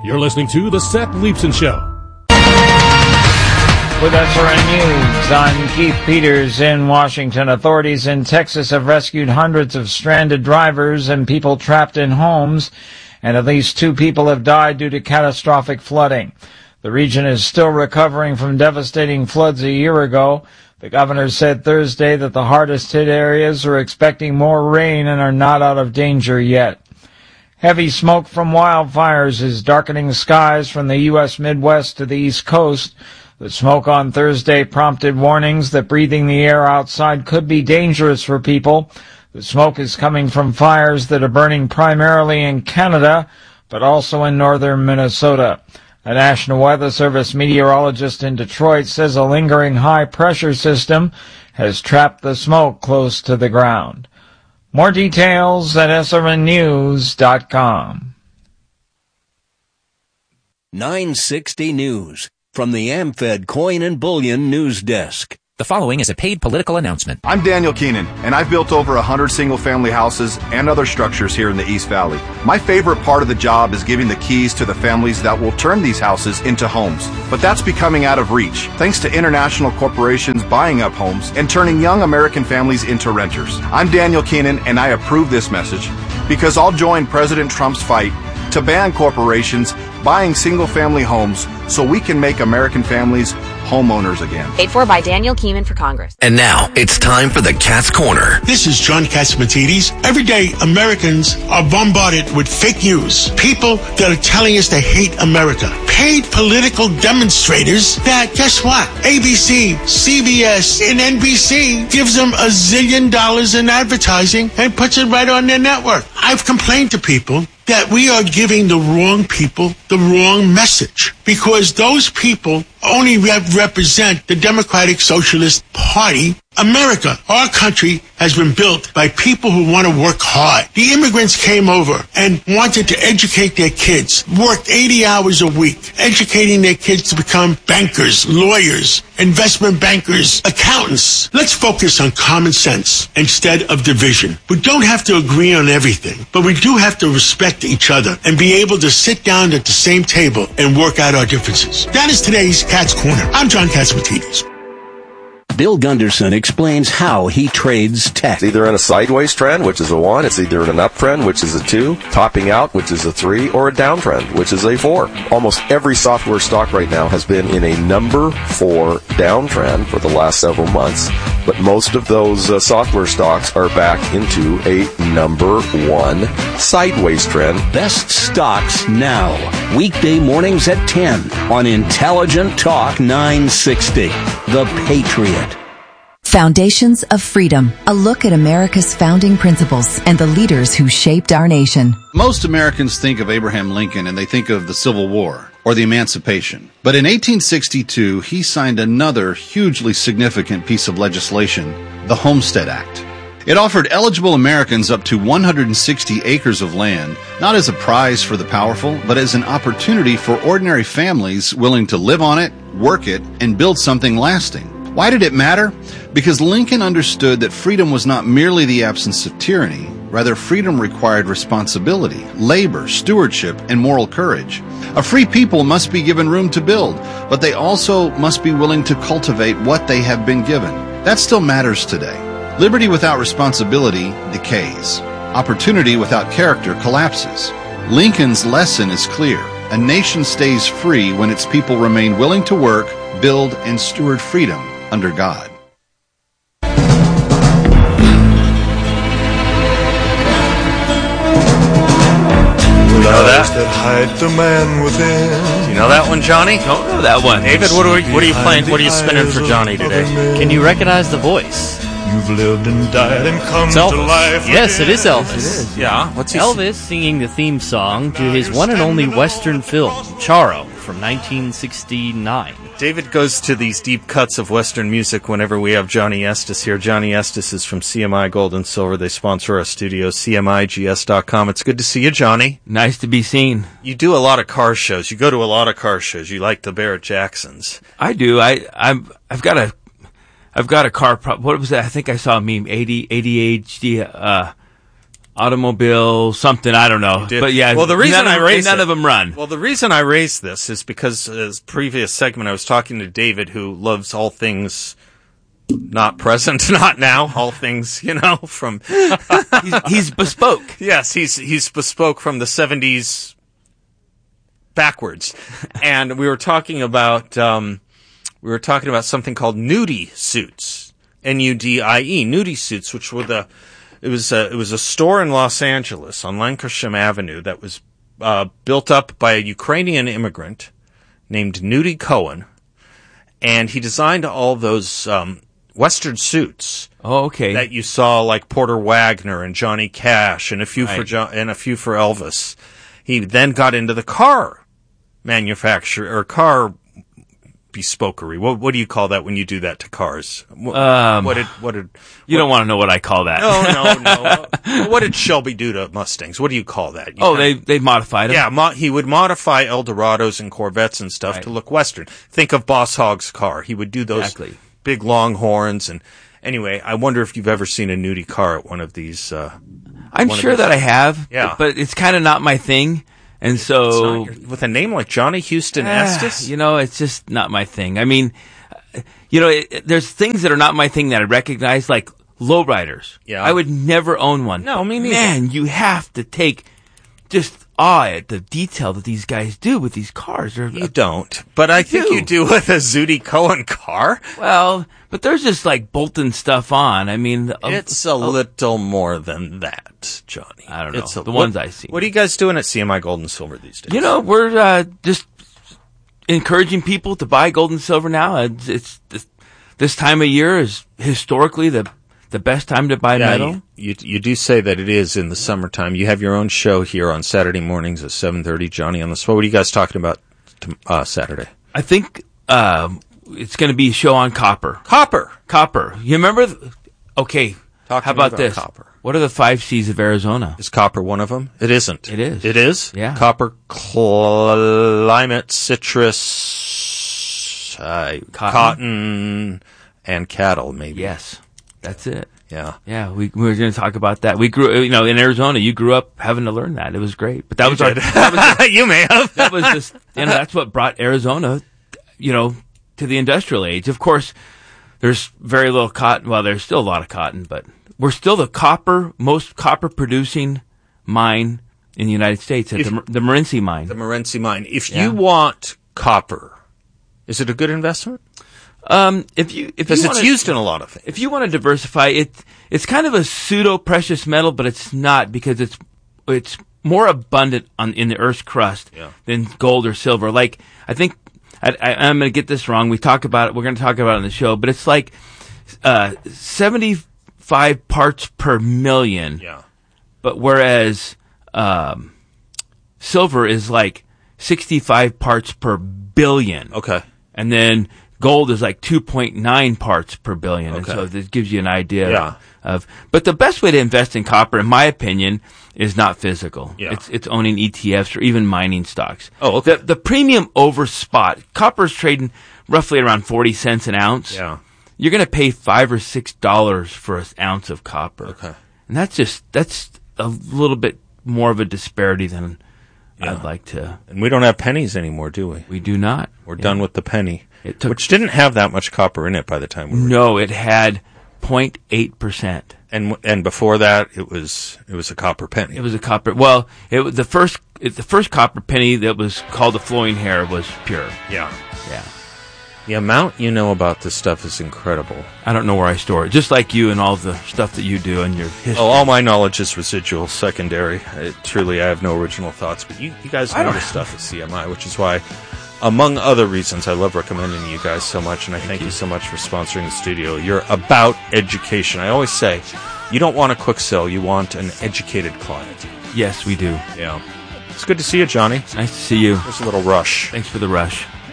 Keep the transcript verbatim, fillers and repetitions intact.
You're listening to The Seth Leibsohn Show. With S R N News, I'm Keith Peters in Washington. Authorities in Texas have rescued hundreds of stranded drivers and people trapped in homes, and at least two people have died due to catastrophic flooding. The region is still recovering from devastating floods a year ago. The governor said Thursday that the hardest hit areas are expecting more rain and are not out of danger yet. Heavy smoke from wildfires is darkening skies from the U S Midwest to the East Coast. The smoke on Thursday prompted warnings that breathing the air outside could be dangerous for people. The smoke is coming from fires that are burning primarily in Canada, but also in northern Minnesota. A National Weather Service meteorologist in Detroit says a lingering high-pressure system has trapped the smoke close to the ground. More details at S R N news dot com. nine sixty News from the AmFed Coin and Bullion News Desk. The following is a paid political announcement. I'm Daniel Keenan, and I've built over one hundred single-family houses and other structures here in the East Valley. My favorite part of the job is giving the keys to the families that will turn these houses into homes. But that's becoming out of reach, thanks to international corporations buying up homes and turning young American families into renters. I'm Daniel Keenan, and I approve this message because I'll join President Trump's fight to ban corporations buying single-family homes so we can make American families homeowners again. Paid for by Daniel Keeman for Congress. And now it's time for the Cat's Corner. This is John Catsimatidis. Every day, Americans are bombarded with fake news. People that are telling us they hate America. Paid political demonstrators that, guess what? A B C, C B S, and N B C gives them a zillion dollars in advertising and puts it right on their network. I've complained to people that we are giving the wrong people the wrong message because those people only rep- represent the Democratic Socialist Party. America, our country, has been built by people who want to work hard. The immigrants came over and wanted to educate their kids, worked eighty hours a week, educating their kids to become bankers, lawyers, investment bankers, accountants. Let's focus on common sense instead of division. We don't have to agree on everything, but we do have to respect each other and be able to sit down at the same table and work out our differences. That is today's Cat's Corner. I'm John Catsimatidis. Bill Gunderson explains how he trades tech. It's either in a sideways trend, which is a one. It's either in an uptrend, which is a two. Topping out, which is a three. Or a downtrend, which is a four. Almost every software stock right now has been in a number four downtrend for the last several months. But most of those uh, software stocks are back into a number one sideways trend. Best stocks now. Weekday mornings at ten on Intelligent Talk nine sixty. The Patriot. Foundations of Freedom, a look at America's founding principles and the leaders who shaped our nation. Most Americans think of Abraham Lincoln and they think of the Civil War or the Emancipation. But in eighteen sixty-two, he signed another hugely significant piece of legislation, the Homestead Act. It offered eligible Americans up to one hundred sixty acres of land, not as a prize for the powerful, but as an opportunity for ordinary families willing to live on it, work it, and build something lasting. Why did it matter? Because Lincoln understood that freedom was not merely the absence of tyranny. Rather, freedom required responsibility, labor, stewardship, and moral courage. A free people must be given room to build, but they also must be willing to cultivate what they have been given. That still matters today. Liberty without responsibility decays. Opportunity without character collapses. Lincoln's lesson is clear. A nation stays free when its people remain willing to work, build, and steward freedom under God. You know that? That hide the man within. You know that one, Johnny? Don't know that one. David, what are, what are you playing? What are you spinning for Johnny today? Can you recognize the voice? You've lived and died and come it's to Elvis. life. Yes, again. It is Elvis. It is, yeah. What's he Elvis singing the theme song to his one and only Western film, Charo, from nineteen sixty-nine. David goes to these deep cuts of Western music whenever we have Johnny Estes here. Johnny Estes is from C M I Gold and Silver. They sponsor our studio, C M I G S dot com. It's good to see you, Johnny. Nice to be seen. You do a lot of car shows. You go to a lot of car shows. You like the Barrett Jacksons. I do. I, I'm, I've got a, I've got a car. Pro- what was that? I think I saw a meme. A D H D. Uh, automobile, something, I don't know. But yeah, well, the reason none I of, raised none it, of them run. Well, the reason I raised this is because as previous segment I was talking to David, who loves all things not present, not now, all things, you know, from he's, he's bespoke. Yes, he's he's bespoke from the seventies backwards. And we were talking about um we were talking about something called nudie suits. N U D I E, nudie suits, which were the It was a, it was a store in Los Angeles on Lankershim Avenue that was uh, built up by a Ukrainian immigrant named Nudie Cohen, and he designed all those um, Western suits. Oh, okay. That you saw, like Porter Wagner and Johnny Cash, and a few right. for jo- and a few for Elvis. He then got into the car manufacture or car bespokery. What what do you call that when you do that to cars? What, um, what did what did you what, don't want to know what I call that? No, no, no. What did Shelby do to Mustangs? What do you call that? You oh, kinda, they they modified them. Yeah, mo- he would modify Eldorados and Corvettes and stuff right. to look Western. Think of Boss Hogg's car. He would do those exactly. big long horns. And anyway, I wonder if you've ever seen a nudie car at one of these. Uh, I'm sure that I have. Yeah, but it's kind of not my thing. And so, your, with a name like Johnny Houston uh, Estes, you know, it's just not my thing. I mean, you know, it, it, there's things that are not my thing that I recognize, like lowriders. Yeah, I would never own one. No, me neither. Man, you have to take just awe at the detail that these guys do with these cars. They're, you don't, but I think do. you do with a Zudi Cohen car. Well, but there's just like bolting stuff on. I mean, a, it's a, a little more than that, Johnny. I don't know. It's a, the what, ones I see. What are you guys doing at C M I Gold and Silver these days? You know, we're uh, just encouraging people to buy gold and silver now. It's, it's this, this time of year is historically the the best time to buy yeah, metal. You, you you do say that it is in the summertime. You have your own show here on Saturday mornings at seven thirty. Johnny on the Spot. What are you guys talking about to, uh, Saturday? I think um, it's going to be a show on copper. Copper, copper. You remember? Th- okay. Talk How about, about this? Copper. What are the five C's of Arizona? Is copper one of them? It isn't. It is. It is? Yeah. Copper, climate, citrus, uh, Cotton. cotton, and cattle, maybe. Yes. That's it. Yeah. Yeah, we, we were going to talk about that. We grew, you know, in Arizona, you grew up having to learn that. It was great. But that You was our, did. that was the, You may have. that was just, you know, that's what brought Arizona, you know, to the industrial age. Of course, there's very little cotton. Well, there's still a lot of cotton, but we're still the copper, most copper producing mine in the United States at If, the, the Morenci mine. The Morenci mine. If Yeah. you want copper, is it a good investment? Um, if you, if Because you it's wanna, used in a lot of things. If you want to diversify, it, it's kind of a pseudo precious metal, but it's not because it's, it's more abundant on, in the Earth's crust Yeah. than gold or silver. Like, I think, I, I, I'm going to get this wrong. We talk about it. We're going to talk about it on the show, but it's like, uh, seventy-five parts per million. Yeah. But whereas, um, silver is like sixty-five parts per billion. Okay. And then gold is like two point nine parts per billion. Okay. And so this gives you an idea Yeah. of, but the best way to invest in copper, in my opinion, is not physical. Yeah. It's, it's owning E T Fs or even mining stocks. Oh, okay. The, the premium over spot, copper's trading roughly around forty cents an ounce. Yeah. You're going to pay five or six dollars for an ounce of copper. Okay. And that's just, that's a little bit more of a disparity than Yeah. I'd like to. And we don't have pennies anymore, do we? We do not. We're Yeah. done with the penny, It took, which didn't have that much copper in it by the time we were. no, it had zero point eight percent. And and before that, it was it was a copper penny. It was a copper. Well, it was the first it, the first copper penny that was called the flowing hair was pure. Yeah. Yeah. The amount you know about this stuff is incredible. I don't know where I store it. Just like you and all the stuff that you do and your history. Oh, all my knowledge is residual, secondary. It, truly, I have no original thoughts. But you, you guys I know don't- this stuff at C M I, which is why, among other reasons, I love recommending you guys so much. And I thank, you. you so much for sponsoring the studio. You're about education. I always say, you don't want a quick sell. You want an educated client. Yes, we do. Yeah. It's good to see you, Johnny. Nice to see you. There's a little rush. Thanks for the rush.